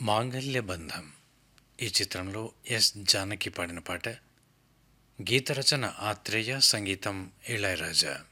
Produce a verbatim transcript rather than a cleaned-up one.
మాంగళ్య బంధం ఈ చిత్రంలో ఎస్ జానకి పాడిన పాట. గీత రచన ఆత్రేయ, సంగీతం ఇళయరాజా.